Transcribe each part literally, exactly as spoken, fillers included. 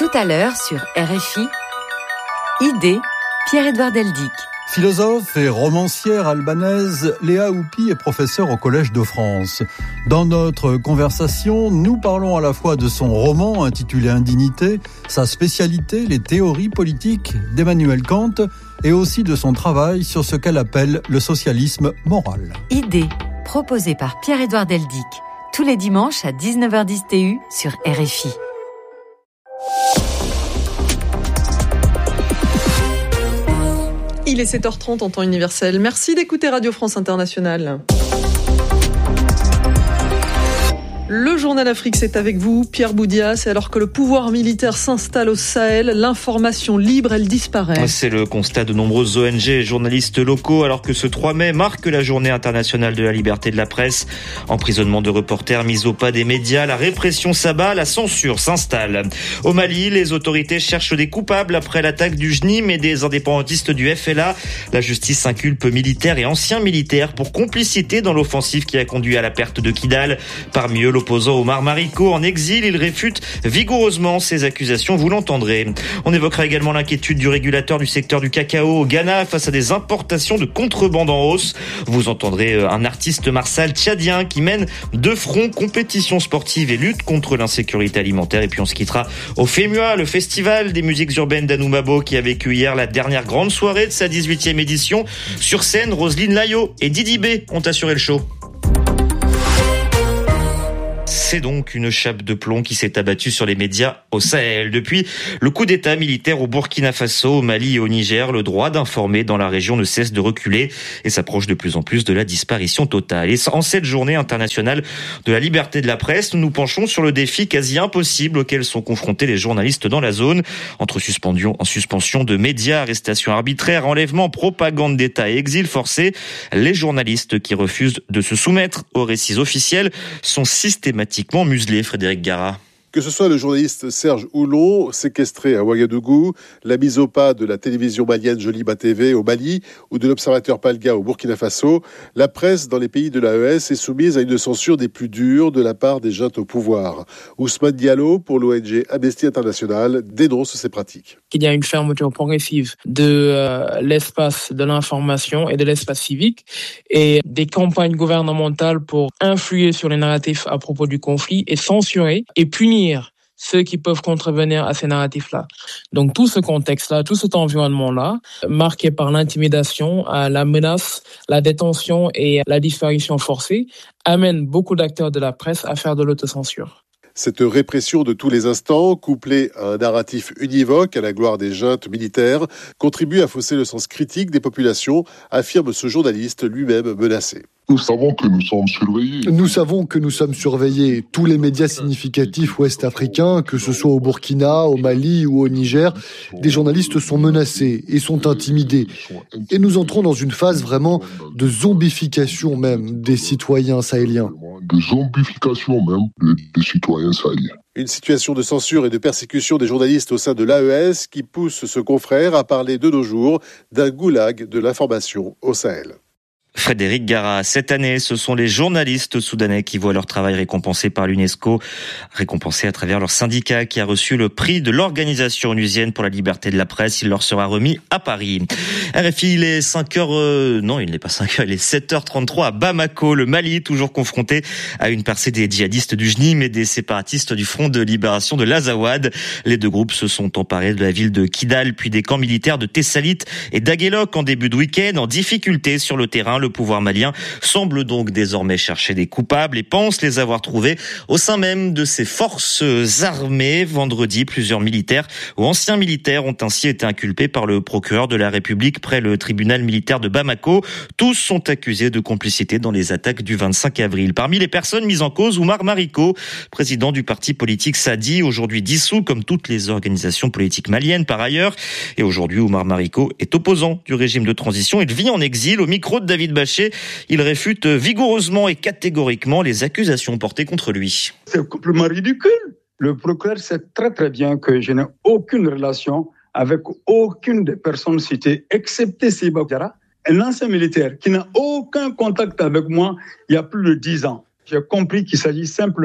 Tout à l'heure sur R F I, Idée, Pierre-Édouard Deldic. Philosophe et romancière albanaise, Léa Houpi est professeure au Collège de France. Dans notre conversation, nous parlons à la fois de son roman intitulé Indignité, sa spécialité, les théories politiques d'Emmanuel Kant, et aussi de son travail sur ce qu'elle appelle le socialisme moral. Idée, proposée par Pierre-Édouard Deldic, tous les dimanches à dix-neuf heures dix T U sur R F I. Il est sept heures trente en temps universel. Merci d'écouter Radio France Internationale. Le journal Afrique, c'est avec vous, Pierre Boudias. Et alors que le pouvoir militaire s'installe au Sahel, l'information libre, elle disparaît. C'est le constat de nombreuses O N G et journalistes locaux, alors que ce trois mai marque la journée internationale de la liberté de la presse. Emprisonnement de reporters, mise au pas des médias, la répression s'abat, la censure s'installe. Au Mali, les autorités cherchent des coupables après l'attaque du J N I M et des indépendantistes du F L A. La justice inculpe militaires et anciens militaires pour complicité dans l'offensive qui a conduit à la perte de Kidal. Parmi eux, l'opposant Omar Mariko en exil, il réfute vigoureusement ces accusations, vous l'entendrez. On évoquera également l'inquiétude du régulateur du secteur du cacao au Ghana face à des importations de contrebande en hausse. Vous entendrez un artiste martial tchadien qui mène de front compétition sportive et lutte contre l'insécurité alimentaire. Et puis on se quittera au FEMUA, le festival des musiques urbaines d'Anoumabo qui a vécu hier la dernière grande soirée de sa dix-huitième édition. Sur scène, Roselyne Layo et Didi B ont assuré le show. C'est donc une chape de plomb qui s'est abattue sur les médias au Sahel. Depuis le coup d'état militaire au Burkina Faso, au Mali et au Niger, le droit d'informer dans la région ne cesse de reculer et s'approche de plus en plus de la disparition totale. Et en cette journée internationale de la liberté de la presse, nous nous penchons sur le défi quasi impossible auquel sont confrontés les journalistes dans la zone. Entre suspension, suspension de médias, arrestations arbitraires, enlèvements, propagande d'État et exil forcé, les journalistes qui refusent de se soumettre aux récits officiels sont systématiquement muselé, Frédéric Gara. Que ce soit le journaliste Serge Houlon, séquestré à Ouagadougou, la mise au pas de la télévision malienne Joliba T V au Mali ou de l'Observateur Palga au Burkina Faso, la presse dans les pays de l'A E S est soumise à une censure des plus dures de la part des juntes au pouvoir. Ousmane Diallo, pour l'O N G Amnesty International, dénonce ces pratiques. Il y a une fermeture progressive de euh, l'espace de l'information et de l'espace civique et des campagnes gouvernementales pour influer sur les narratifs à propos du conflit et censurer et punir ceux qui peuvent contrevenir à ces narratifs-là. Donc tout ce contexte-là, tout cet environnement-là, marqué par l'intimidation, la menace, la détention et la disparition forcée, amène beaucoup d'acteurs de la presse à faire de l'autocensure. Cette répression de tous les instants, couplée à un narratif univoque à la gloire des juntes militaires, contribue à fausser le sens critique des populations, affirme ce journaliste lui-même menacé. Nous savons que nous sommes surveillés. Nous savons que nous sommes surveillés. Tous les médias significatifs ouest-africains, que ce soit au Burkina, au Mali ou au Niger, des journalistes sont menacés et sont intimidés. Et nous entrons dans une phase vraiment de zombification même des citoyens sahéliens. De zombification même des citoyens sahéliens. Une situation de censure et de persécution des journalistes au sein de l'A E S qui pousse ce confrère à parler de nos jours d'un goulag de l'information au Sahel. Frédéric Gara, cette année, ce sont les journalistes soudanais qui voient leur travail récompensé par l'UNESCO, récompensé à travers leur syndicat qui a reçu le prix de l'Organisation onusienne pour la liberté de la presse. Il leur sera remis à Paris. R F I, il est cinq heures, euh, non, il n'est pas cinq heures, il est sept heures trente-trois à Bamako, le Mali, toujours confronté à une percée des djihadistes du J N I M et des séparatistes du Front de libération de l'Azawad. Les deux groupes se sont emparés de la ville de Kidal, puis des camps militaires de Tessalit et d'Aguelok en début de week-end, en difficulté sur le terrain. Le pouvoir malien semble donc désormais chercher des coupables et pense les avoir trouvés au sein même de ses forces armées. Vendredi, plusieurs militaires ou anciens militaires ont ainsi été inculpés par le procureur de la République près le tribunal militaire de Bamako. Tous sont accusés de complicité dans les attaques du vingt-cinq avril. Parmi les personnes mises en cause, Omar Mariko, président du parti politique Sadi, aujourd'hui dissous comme toutes les organisations politiques maliennes par ailleurs. Et aujourd'hui, Omar Mariko est opposant du régime de transition. Il vit en exil. Au micro de David Baché, il réfute vigoureusement et catégoriquement les accusations portées contre lui. C'est complètement ridicule. Le procureur sait très très bien que je n'ai aucune relation avec aucune des personnes citées, excepté Seba Diarra, un ancien militaire qui n'a aucun contact avec moi il y a plus de dix ans. J'ai compris qu'il s'agit simplement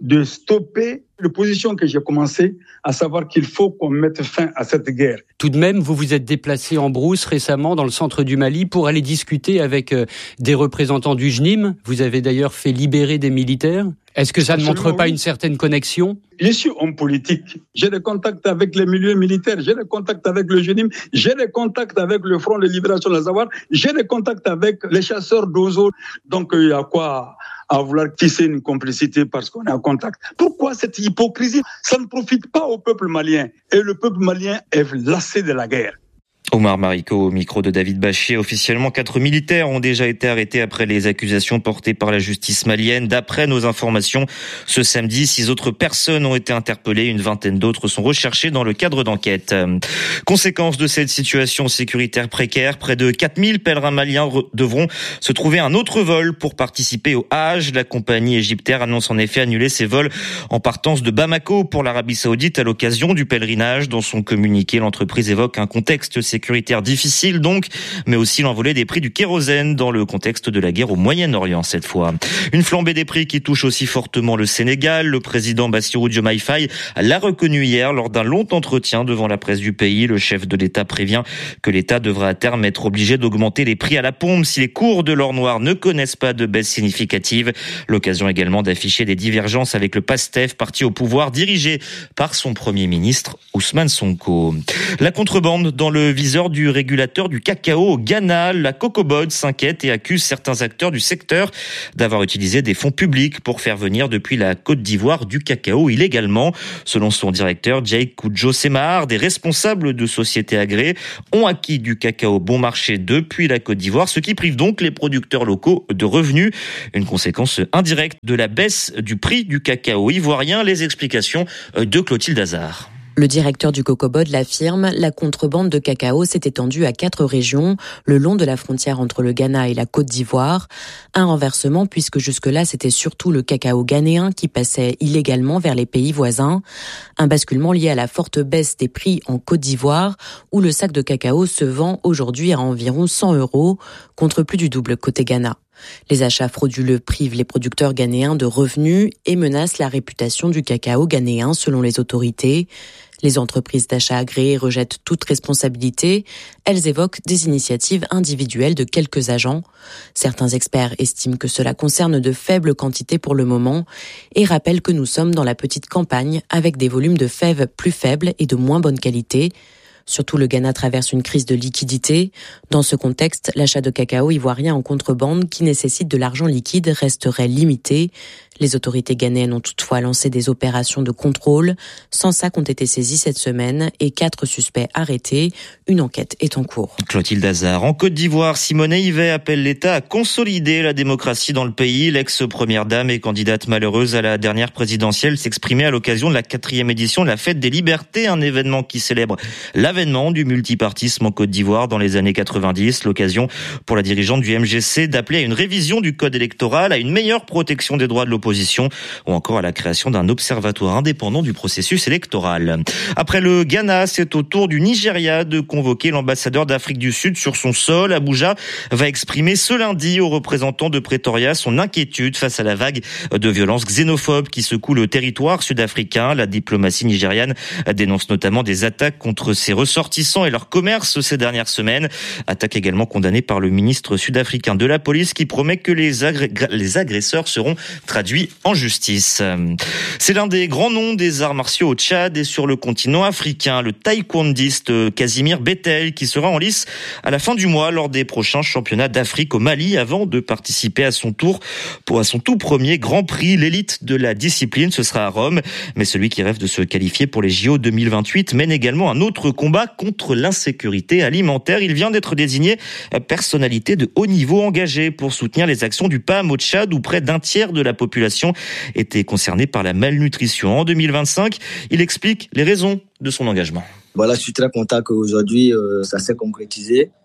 de stopper la position que j'ai commencé, à savoir qu'il faut qu'on mette fin à cette guerre. Tout de même, vous vous êtes déplacé en brousse récemment dans le centre du Mali pour aller discuter avec des représentants du J N I M. Vous avez d'ailleurs fait libérer des militaires. Est-ce que ça Absolument ne montre pas oui. une certaine connexion ? Je suis homme politique. J'ai des contacts avec les milieux militaires, j'ai des contacts avec le J N I M, j'ai des contacts avec le Front de libération de l'Azawad, j'ai des contacts avec les chasseurs d'oiseaux. Donc il y a quoi à vouloir tisser une complicité parce qu'on est en contact. Pourquoi cette hypocrisie ? Ça ne profite pas au peuple malien. Et le peuple malien est lassé de la guerre. Omar Mariko au micro de David Bachier. Officiellement, quatre militaires ont déjà été arrêtés après les accusations portées par la justice malienne. D'après nos informations, ce samedi, six autres personnes ont été interpellées. Une vingtaine d'autres sont recherchées dans le cadre d'enquêtes. Conséquence de cette situation sécuritaire précaire, près de quatre mille pèlerins maliens devront se trouver un autre vol pour participer au Hajj. La compagnie égyptaire annonce en effet annuler ses vols en partance de Bamako pour l'Arabie Saoudite à l'occasion du pèlerinage. Dans son communiqué, l'entreprise évoque un contexte sécuritaire difficile donc, mais aussi l'envolée des prix du kérosène dans le contexte de la guerre au Moyen-Orient cette fois. Une flambée des prix qui touche aussi fortement le Sénégal. Le président Bassirou Diomaye Faye l'a reconnu hier lors d'un long entretien devant la presse du pays. Le chef de l'État prévient que l'État devra à terme être obligé d'augmenter les prix à la pompe si les cours de l'or noir ne connaissent pas de baisse significative. L'occasion également d'afficher des divergences avec le PASTEF, parti au pouvoir dirigé par son premier ministre Ousmane Sonko. La contrebande dans le viseur du régulateur du cacao au Ghana. La COCOBOD s'inquiète et accuse certains acteurs du secteur d'avoir utilisé des fonds publics pour faire venir depuis la Côte d'Ivoire du cacao illégalement. Selon son directeur, Jake Koujo Semar, des responsables de sociétés agréées ont acquis du cacao bon marché depuis la Côte d'Ivoire, ce qui prive donc les producteurs locaux de revenus. Une conséquence indirecte de la baisse du prix du cacao ivoirien. Les explications de Clotilde Hazard. Le directeur du COCOBOD l'affirme, la contrebande de cacao s'est étendue à quatre régions, le long de la frontière entre le Ghana et la Côte d'Ivoire. Un renversement puisque jusque-là c'était surtout le cacao ghanéen qui passait illégalement vers les pays voisins. Un basculement lié à la forte baisse des prix en Côte d'Ivoire, où le sac de cacao se vend aujourd'hui à environ cent euros, contre plus du double côté Ghana. Les achats frauduleux privent les producteurs ghanéens de revenus et menacent la réputation du cacao ghanéen selon les autorités. Les entreprises d'achat agréées rejettent toute responsabilité. Elles évoquent des initiatives individuelles de quelques agents. Certains experts estiment que cela concerne de faibles quantités pour le moment et rappellent que nous sommes dans la petite campagne avec des volumes de fèves plus faibles et de moins bonne qualité. Surtout, le Ghana traverse une crise de liquidité. Dans ce contexte, l'achat de cacao ivoirien en contrebande, qui nécessite de l'argent liquide, resterait limité. Les autorités ghanéennes ont toutefois lancé des opérations de contrôle. cent sacs ont été saisis cette semaine et quatre suspects arrêtés. Une enquête est en cours. Clotilde Hazard. En Côte d'Ivoire, Simone Yvet appelle l'État à consolider la démocratie dans le pays. L'ex-première dame et candidate malheureuse à la dernière présidentielle s'exprimait à l'occasion de la quatrième édition de la Fête des Libertés, un événement qui célèbre l'avènement du multipartisme en Côte d'Ivoire dans les années quatre-vingt-dix. L'occasion pour la dirigeante du M G C d'appeler à une révision du code électoral, à une meilleure protection des droits de l'opposition ou encore à la création d'un observatoire indépendant du processus électoral. Après le Ghana, c'est au tour du Nigeria de convoquer l'ambassadeur d'Afrique du Sud sur son sol. Abuja va exprimer ce lundi aux représentants de Pretoria son inquiétude face à la vague de violences xénophobes qui secoue le territoire sud-africain. La diplomatie nigériane dénonce notamment des attaques contre ses ressortissants et leur commerce ces dernières semaines. Attaque également condamnée par le ministre sud-africain de la police qui promet que les, agré- les agresseurs seront traduits en justice. C'est l'un des grands noms des arts martiaux au Tchad et sur le continent africain, le taekwondiste Casimir Bettel, qui sera en lice à la fin du mois lors des prochains championnats d'Afrique au Mali avant de participer à son tour pour à son tout premier Grand Prix. L'élite de la discipline, ce sera à Rome, mais celui qui rêve de se qualifier pour les J O deux mille vingt-huit mène également un autre combat contre l'insécurité alimentaire. Il vient d'être désigné personnalité de haut niveau engagée pour soutenir les actions du P A M au Tchad où près d'un tiers de la population était concernée par la malnutrition. En deux mille vingt-cinq, il explique les raisons de son engagement. Voilà, je suis très content qu'aujourd'hui, euh, ça s'est concrétisé.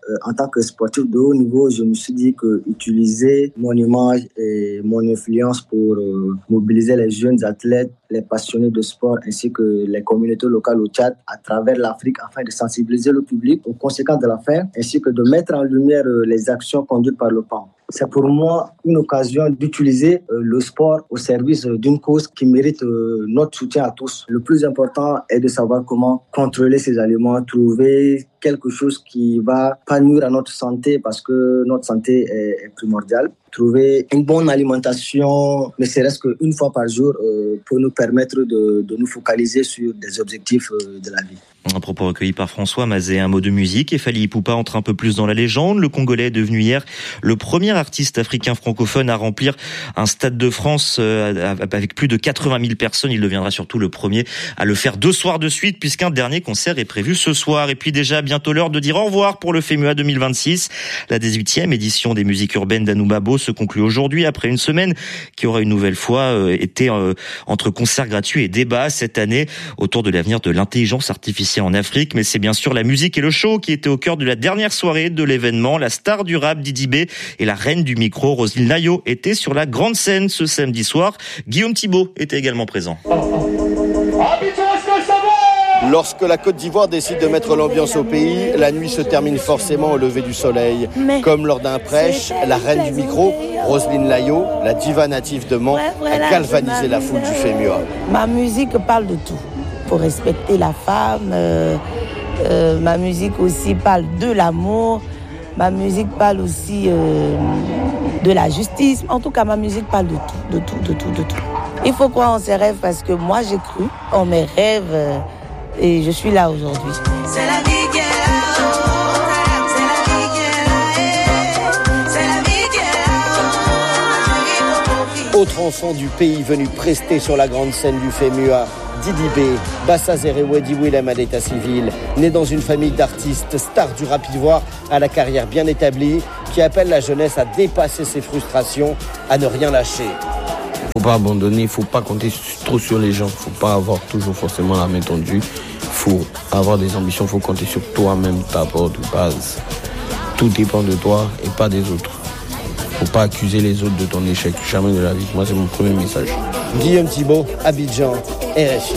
euh, en tant que sportif de haut niveau, je me suis dit que utiliser mon image et mon influence pour euh, mobiliser les jeunes athlètes, les passionnés de sport ainsi que les communautés locales au Tchad à travers l'Afrique afin de sensibiliser le public aux conséquences de l'affaire ainsi que de mettre en lumière euh, les actions conduites par le P A M. C'est pour moi une occasion d'utiliser euh, le sport au service euh, d'une cause qui mérite euh, notre soutien à tous. Le plus important est de savoir comment contrôler ces aliments, trouver quelque chose qui va pas nuire à notre santé parce que notre santé est, est primordiale. Trouver une bonne alimentation, ne serait-ce qu'une fois par jour, euh, pour nous permettre de, de nous focaliser sur des objectifs euh, de la vie. Un propos recueilli par François Mazet, un mot de musique. Et Fally Ipupa entre un peu plus dans la légende. Le Congolais est devenu hier le premier artiste africain francophone à remplir un stade de France avec plus de quatre-vingt mille personnes. Il deviendra surtout le premier à le faire deux soirs de suite puisqu'un dernier concert est prévu ce soir. Et puis déjà bientôt l'heure de dire au revoir pour le FEMUA deux mille vingt-six. La dix-huitième édition des musiques urbaines d'Anoumabo se conclut aujourd'hui après une semaine qui aura une nouvelle fois été entre concerts gratuits et débats cette année autour de l'avenir de l'intelligence artificielle en Afrique, mais c'est bien sûr la musique et le show qui étaient au cœur de la dernière soirée de l'événement. La star du rap Didi B et la reine du micro Roselyne Nayo étaient sur la grande scène ce samedi soir. Guillaume Thibault était également présent. Lorsque la Côte d'Ivoire décide de mettre l'ambiance au pays, la nuit se termine forcément au lever du soleil. Mais comme lors d'un prêche, la reine du micro, Roselyne Nayo, la diva native de Mans, ouais, voilà, a galvanisé la foule du FEMUA. Ma musique parle de tout. Pour respecter la femme, euh, euh, ma musique aussi parle de l'amour, ma musique parle aussi euh, de la justice. En tout cas, ma musique parle de tout, de tout, de tout, de tout. Il faut croire en ses rêves parce que moi, j'ai cru en mes rêves euh, et je suis là aujourd'hui. C'est la vie qui est là-haut, c'est la vie qui est là-haut, c'est la vie qui est là-haut. Autre enfant du pays venu prester sur la grande scène du FEMUA, Didi B, Bassazere Wedi Willem à l'état civil, né dans une famille d'artistes, star du rap ivoire à la carrière bien établie, qui appelle la jeunesse à dépasser ses frustrations, à ne rien lâcher. Faut pas abandonner, faut pas compter trop sur les gens, faut pas avoir toujours forcément la main tendue, faut avoir des ambitions, faut compter sur toi-même, d'abord de base. Tout dépend de toi et pas des autres. Faut pas accuser les autres de ton échec, jamais de la vie. Moi, c'est mon premier message. Guillaume Thibault, Abidjan, R F I.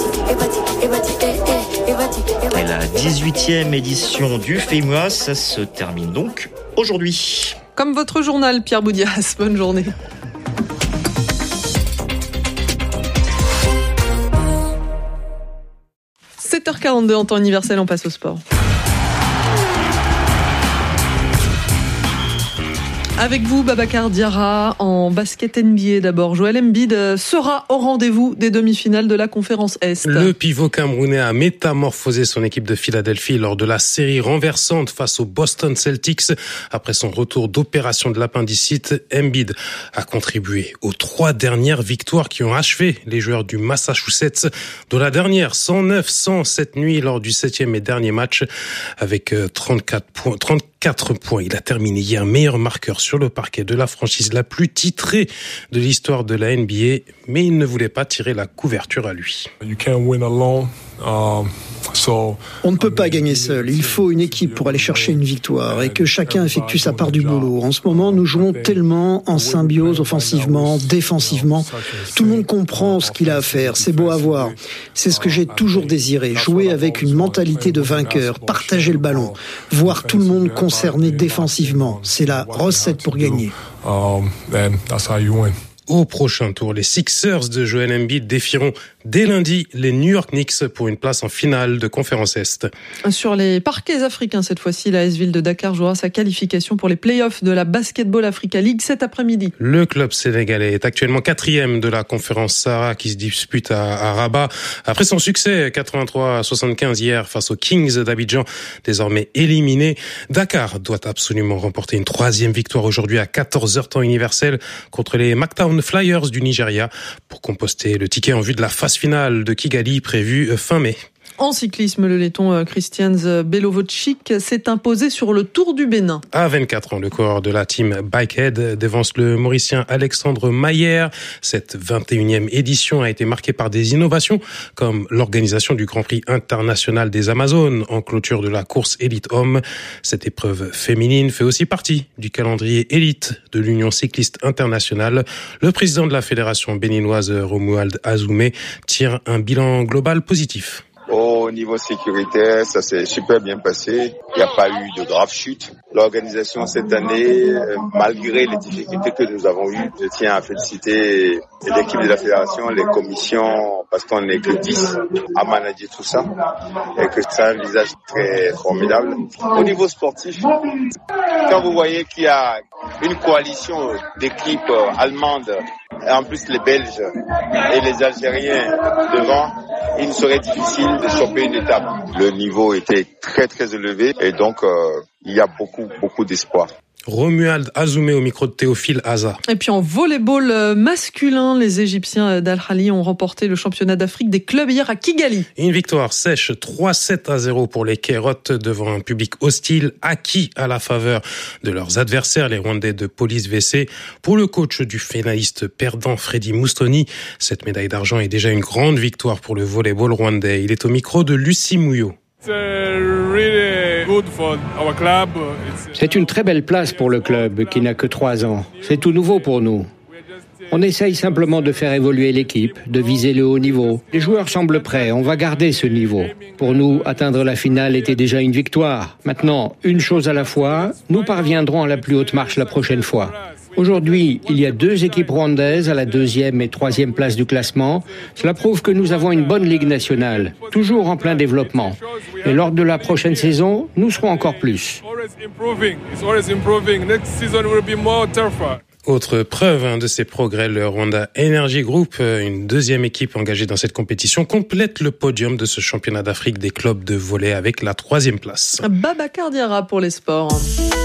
Et la dix-huitième édition du FEMUA, ça se termine donc aujourd'hui. Comme votre journal, Pierre Boudias. Bonne journée. sept heures quarante-deux en temps universel, on passe au sport. Avec vous, Babacar Diarra, en basket N B A d'abord. Joel Embiid sera au rendez-vous des demi-finales de la conférence Est. Le pivot camerounais a métamorphosé son équipe de Philadelphie lors de la série renversante face aux Boston Celtics. Après son retour d'opération de l'appendicite, Embiid a contribué aux trois dernières victoires qui ont achevé les joueurs du Massachusetts. De la dernière, cent neuf cent cette nuit lors du septième et dernier match avec trente-quatre points. trente-quatre points. Il a terminé hier meilleur marqueur sur le parquet de la franchise la plus titrée de l'histoire de la N B A, mais il ne voulait pas tirer la couverture à lui. You can't win alone. Um... On ne peut pas gagner seul, il faut une équipe pour aller chercher une victoire et que chacun effectue sa part du boulot. En ce moment, nous jouons tellement en symbiose offensivement, défensivement. Tout le monde comprend ce qu'il a à faire, c'est beau à voir. C'est ce que j'ai toujours désiré, jouer avec une mentalité de vainqueur, partager le ballon, voir tout le monde concerné défensivement. C'est la recette pour gagner. Au prochain tour, les Sixers de Joel Embiid défieront dès lundi les New York Knicks pour une place en finale de conférence Est. Sur les parquets africains, cette fois-ci, la A S Ville de Dakar jouera sa qualification pour les playoffs de la Basketball Africa League cet après-midi. Le club sénégalais est actuellement quatrième de la conférence Sahara qui se dispute à, à Rabat. Après son succès quatre-vingt-trois à soixante-quinze hier face aux Kings d'Abidjan, désormais éliminés, Dakar doit absolument remporter une troisième victoire aujourd'hui à quatorze heures temps universel contre les Mactown Flyers du Nigeria pour composter le ticket en vue de la phase finale de Kigali prévue fin mai. En cyclisme, le laiton Christian Belovovic s'est imposé sur le Tour du Bénin. À vingt-quatre ans, le coureur de la team Bikehead devance le Mauricien Alexandre Mayer. Cette vingt et unième édition a été marquée par des innovations comme l'organisation du Grand Prix international des Amazones en clôture de la course élite homme. Cette épreuve féminine fait aussi partie du calendrier élite de l'Union cycliste internationale. Le président de la fédération béninoise, Romuald Azoumé, tire un bilan global positif. Au niveau sécuritaire, ça s'est super bien passé. Il n'y a pas eu de graves chutes. L'organisation cette année, malgré les difficultés que nous avons eues, je tiens à féliciter l'équipe de la fédération, les commissions, parce qu'on n'est que dix à manager tout ça et que ça a un visage très formidable. Au niveau sportif, quand vous voyez qu'il y a une coalition d'équipes allemandes, et en plus les Belges et les Algériens devant, il serait difficile de choper une étape. Le niveau était très très élevé et donc euh, il y a beaucoup beaucoup d'espoir. Romuald Azoumé au micro de Théophile Haza. Et puis en volleyball masculin, les Égyptiens d'Al-Ahly ont remporté le championnat d'Afrique des clubs hier à Kigali. Une victoire sèche trois sept à zéro pour les Kairotes devant un public hostile acquis à la faveur de leurs adversaires, les Rwandais de Police V C. Pour le coach du finaliste perdant Freddy Moustoni, cette médaille d'argent est déjà une grande victoire pour le volleyball rwandais. Il est au micro de Lucie Mouillot. C'est une très belle place pour le club qui n'a que trois ans. C'est tout nouveau pour nous. On essaye simplement de faire évoluer l'équipe, de viser le haut niveau. Les joueurs semblent prêts, on va garder ce niveau. Pour nous, atteindre la finale était déjà une victoire. Maintenant, une chose à la fois, nous parviendrons à la plus haute marche la prochaine fois. Aujourd'hui, il y a deux équipes rwandaises à la deuxième et troisième place du classement. Cela prouve que nous avons une bonne ligue nationale, toujours en plein développement. Et lors de la prochaine saison, nous serons encore plus. Autre preuve hein, de ces progrès, le Rwanda Energy Group, une deuxième équipe engagée dans cette compétition, complète le podium de ce championnat d'Afrique des clubs de volley avec la troisième place. Babacar Diarra pour les sports.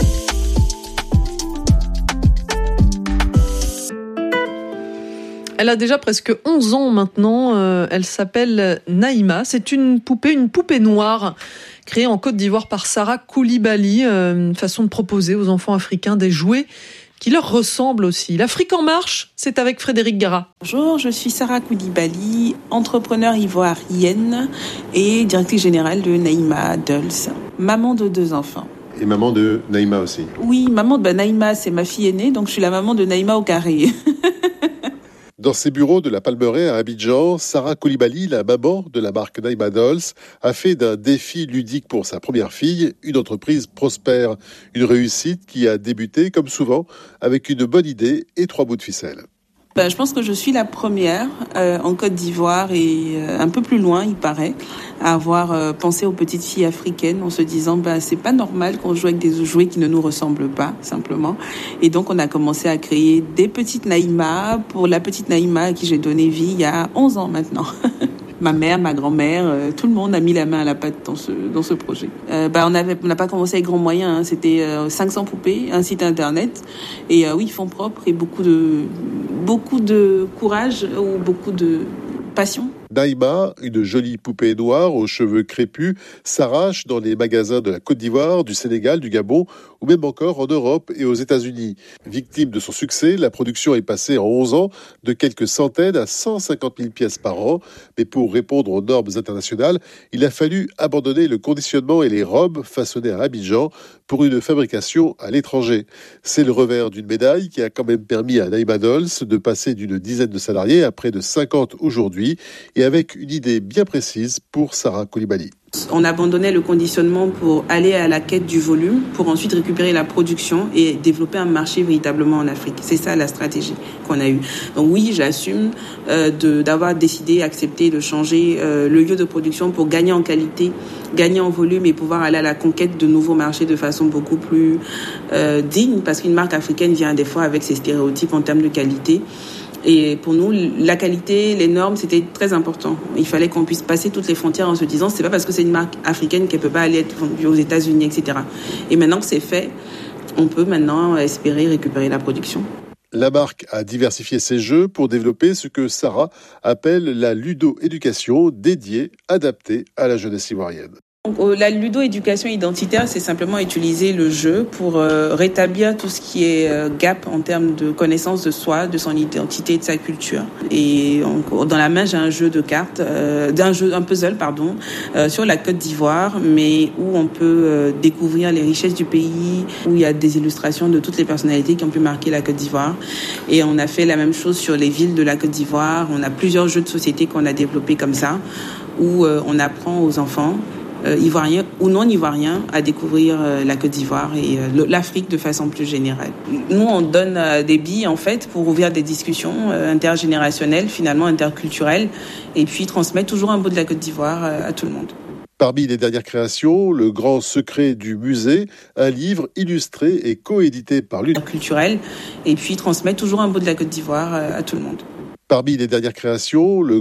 Elle a déjà presque onze ans maintenant. Euh, elle s'appelle Naïma. C'est une poupée, une poupée noire créée en Côte d'Ivoire par Sarah Koulibaly. Euh, une façon de proposer aux enfants africains des jouets qui leur ressemblent aussi. L'Afrique en marche, c'est avec Frédéric Gara. Bonjour, je suis Sarah Koulibaly, entrepreneure ivoirienne et directrice générale de Naïma Adults, maman de deux enfants. Et maman de Naïma aussi. Oui, maman de bah, Naïma, c'est ma fille aînée, donc je suis la maman de Naïma au carré. Dans ses bureaux de la Palmeraie à Abidjan, Sarah Koulibaly, la maman de la marque Naïma Dolls, a fait d'un défi ludique pour sa première fille une entreprise prospère. Une réussite qui a débuté, comme souvent, avec une bonne idée et trois bouts de ficelle. Ben, je pense que je suis la première euh, en Côte d'Ivoire et euh, un peu plus loin, il paraît, à avoir euh, pensé aux petites filles africaines en se disant ben, c'est pas normal qu'on joue avec des jouets qui ne nous ressemblent pas, simplement. Et donc on a commencé à créer des petites Naïma pour la petite Naïma à qui j'ai donné vie il y a onze ans maintenant. Ma mère, ma grand-mère, euh, tout le monde a mis la main à la pâte dans ce dans ce projet. Euh, bah on avait on n'a pas commencé avec grands moyens, hein. C'était euh, cinq cents poupées, un site internet et euh, oui, fonds propres et beaucoup de beaucoup de courage ou beaucoup de passion. Naïma, une jolie poupée noire aux cheveux crépus, s'arrache dans les magasins de la Côte d'Ivoire, du Sénégal, du Gabon ou même encore en Europe et aux États-Unis. Victime de son succès, la production est passée en onze ans de quelques centaines à cent cinquante mille pièces par an. Mais pour répondre aux normes internationales, il a fallu abandonner le conditionnement et les robes façonnées à Abidjan pour une fabrication à l'étranger. C'est le revers d'une médaille qui a quand même permis à Naïma Dolls de passer d'une dizaine de salariés à près de cinquante aujourd'hui et avec une idée bien précise pour Sarah Koulibaly. On abandonnait le conditionnement pour aller à la quête du volume, pour ensuite récupérer la production et développer un marché véritablement en Afrique. C'est ça la stratégie qu'on a eue. Donc oui, j'assume euh, de, d'avoir décidé, accepté de changer euh, le lieu de production pour gagner en qualité, gagner en volume et pouvoir aller à la conquête de nouveaux marchés de façon beaucoup plus euh, digne, parce qu'une marque africaine vient des fois avec ses stéréotypes en termes de qualité. Et pour nous, la qualité, les normes, c'était très important. Il fallait qu'on puisse passer toutes les frontières en se disant, c'est pas parce que c'est une marque africaine qu'elle peut pas aller être vendue aux États-Unis, et cetera. Et maintenant que c'est fait, on peut maintenant espérer récupérer la production. La marque a diversifié ses jeux pour développer ce que Sarah appelle la ludo-éducation dédiée, adaptée à la jeunesse ivoirienne. La ludo-éducation identitaire, c'est simplement utiliser le jeu pour euh, rétablir tout ce qui est euh, gap en termes de connaissance de soi, de son identité et de sa culture. Et on, dans la main, j'ai un jeu de cartes, euh, d'un jeu, un puzzle, pardon, euh, sur la Côte d'Ivoire, mais où on peut euh, découvrir les richesses du pays, où il y a des illustrations de toutes les personnalités qui ont pu marquer la Côte d'Ivoire. Et on a fait la même chose sur les villes de la Côte d'Ivoire. On a plusieurs jeux de société qu'on a développés comme ça, où euh, on apprend aux enfants Euh, ivoiriens ou non ivoiriens à découvrir euh, la Côte d'Ivoire et euh, l'Afrique de façon plus générale. Nous, on donne euh, des billes en fait pour ouvrir des discussions euh, intergénérationnelles, finalement interculturelles, et puis transmettre toujours un bout de la Côte d'Ivoire euh, à tout le monde. Parmi les dernières créations, Le Grand Secret du Musée, un livre illustré et coédité par l'U N E S C O. Culturelle, et puis transmettre toujours un bout de la Côte d'Ivoire euh, à tout le monde. Parmi les dernières créations, le